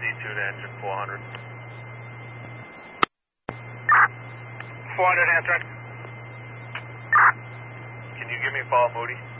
D2 to engine 400. 400 answer. Can you give me a follow, Moody?